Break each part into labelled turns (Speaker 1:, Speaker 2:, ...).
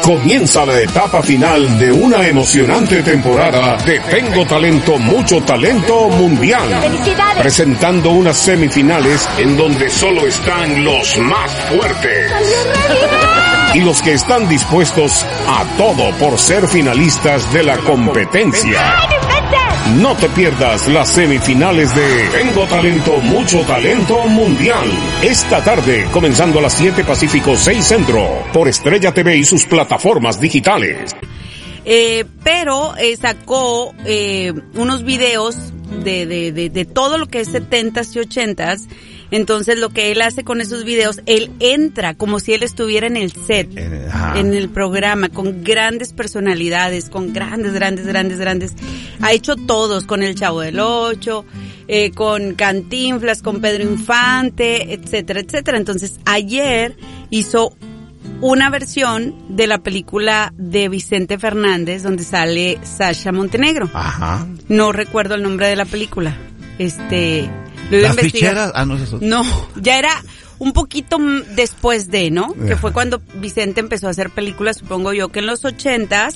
Speaker 1: Comienza la etapa final de una emocionante temporada de Tengo Talento, Mucho Talento Mundial.
Speaker 2: ¡Felicidades!
Speaker 1: Presentando unas semifinales en donde solo están los más fuertes. Y los que están dispuestos a todo por ser finalistas de la competencia. No te pierdas las semifinales de Tengo Talento, Mucho Talento Mundial. Esta tarde, comenzando a las 7 Pacífico, 6 Centro, por Estrella TV y sus plataformas digitales.
Speaker 3: Pero sacó unos videos de todo lo que es 70s y 80s. Entonces lo que él hace con esos videos, él entra como si él estuviera en el set, en el programa, con grandes personalidades, con grandes. Ha hecho todos, con El Chavo del Ocho, con Cantinflas, con Pedro Infante, etcétera. Entonces ayer hizo una versión de la película de Vicente Fernández donde sale Sasha Montenegro. Ajá. No recuerdo el nombre de la película.
Speaker 4: ¿Las ficheras? No es eso. No,
Speaker 3: ya era un poquito después de, ¿no? Que fue cuando Vicente empezó a hacer películas, supongo yo que en los 80s.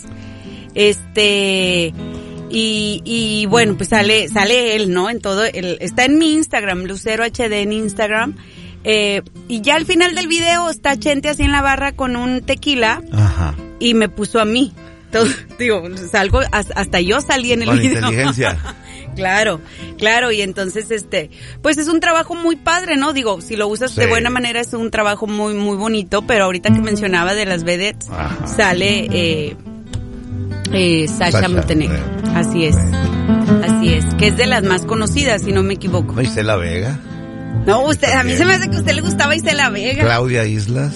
Speaker 3: Y bueno, pues sale él, ¿no? En todo, está en mi Instagram, Lucero HD en Instagram. Y ya al final del video está Chente así en la barra con un tequila. Ajá. Y me puso a mí. Entonces, digo, salgo, hasta yo salí en el
Speaker 4: con
Speaker 3: video.
Speaker 4: Inteligencia.
Speaker 3: Claro, y entonces pues es un trabajo muy padre, ¿no? Digo, si lo usas de buena manera es un trabajo muy, muy bonito, pero ahorita que mencionaba de las vedettes, sale Sasha Montenegro. Así es, que es de las más conocidas, si no me equivoco.
Speaker 4: Isela Vega.
Speaker 3: No, a mí se me hace que a usted le gustaba Isela Vega.
Speaker 4: Claudia Islas.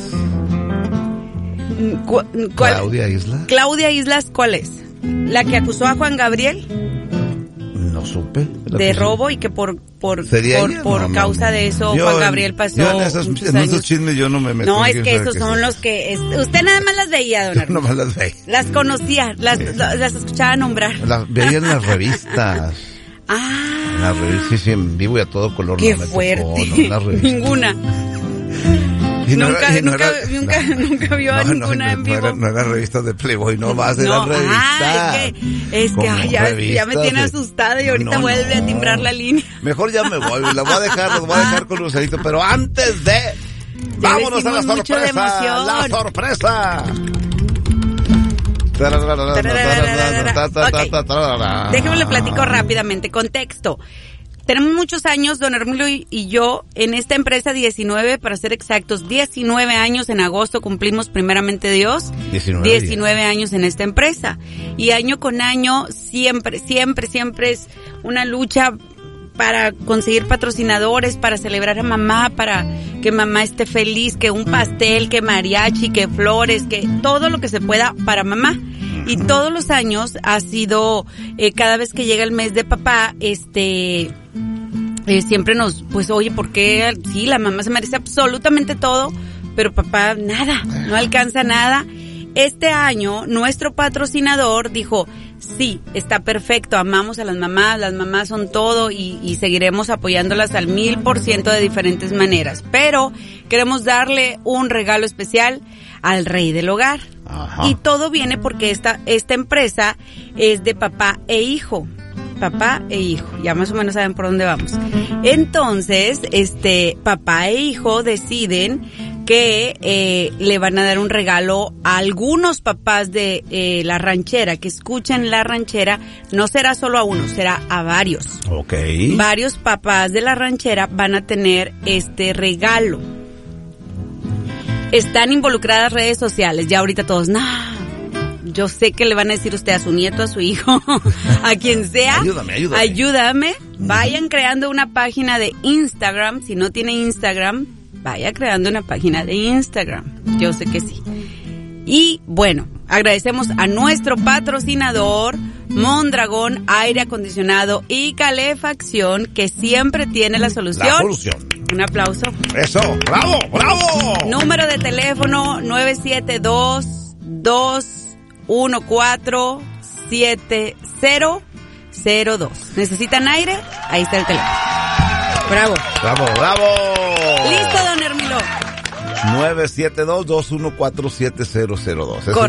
Speaker 3: Claudia Islas, ¿cuál es? ¿La que acusó a Juan Gabriel?
Speaker 4: No supe.
Speaker 3: De robo y que por causa de eso Juan Gabriel pasó muchos años.
Speaker 4: Esos chismes yo no me meto.
Speaker 3: No, es que esos son los que... usted nada más las veía, don Arnulfo.
Speaker 4: No más las veía.
Speaker 3: Las conocía, las escuchaba nombrar.
Speaker 4: Las veía en las revistas. En las revistas, sí, en vivo y a todo color.
Speaker 3: Qué fuerte. Ninguna. Nunca vio a ninguna en vivo.
Speaker 4: No eran revistas de Playboy, no más, eran revistas.
Speaker 3: Es que ya me tiene asustada y ahorita vuelve a timbrar la línea.
Speaker 4: Mejor ya me voy, los voy a dejar con Lucerito, pero antes de... ¡Vámonos a la sorpresa! ¡La sorpresa!
Speaker 3: Okay. Déjeme le platico rápidamente. Contexto. Tenemos muchos años, don Hermilo y yo, en esta empresa, 19, para ser exactos, 19 años en agosto cumplimos primeramente Dios. 19 años en esta empresa. Y año con año, siempre es una lucha para conseguir patrocinadores, para celebrar a mamá, para que mamá esté feliz, que un pastel, que mariachi, que flores, que todo lo que se pueda para mamá. Y todos los años ha sido, cada vez que llega el mes de papá, siempre pues oye, ¿por qué? Sí, la mamá se merece absolutamente todo, pero papá nada, no alcanza nada. Este año, nuestro patrocinador dijo, sí, está perfecto, amamos a las mamás son todo y seguiremos apoyándolas al 1000% de diferentes maneras, pero queremos darle un regalo especial al rey del hogar. Ajá. Y todo viene porque esta empresa es de papá e hijo, ya más o menos saben por dónde vamos. Entonces, papá e hijo deciden que le van a dar un regalo a algunos papás de La Ranchera, que escuchen La Ranchera. No será solo a uno, será a varios.
Speaker 4: Okay.
Speaker 3: Varios papás de La Ranchera van a tener este regalo. Están involucradas redes sociales, ya ahorita todos, yo sé que le van a decir usted a su nieto, a su hijo, a quien sea. Ayúdame. Vayan creando una página de Instagram. Si no tiene Instagram, vaya creando una página de Instagram. Yo sé que sí. Y bueno, agradecemos a nuestro patrocinador, Mondragón Aire Acondicionado y Calefacción, que siempre tiene la solución. Un aplauso.
Speaker 4: Eso, bravo.
Speaker 3: Número de teléfono 972-214-7002. ¿Necesitan aire? Ahí está el teléfono. Bravo. Listo, don Hermilo.
Speaker 4: 972-214-7002.